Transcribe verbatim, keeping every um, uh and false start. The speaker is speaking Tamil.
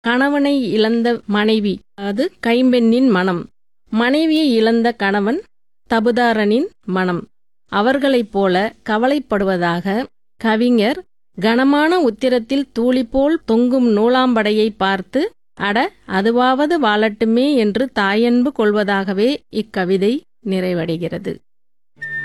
கணவனை இழந்த மனைவி அது கைம்பெண்ணின் மனம், மனைவியை இழந்த கணவன் தபுதாரனின் மனம் அவர்களைப் போல கவலைப்படுவதாக கவிஞர் கனமான உத்திரத்தில் தூளிபோல் தொங்கும் நூலாம்படையை பார்த்து அட அதுவாவது வாழட்டுமே என்று தாயன்பு கொள்வதாகவே இக்கவிதை நிறைவடைகிறது.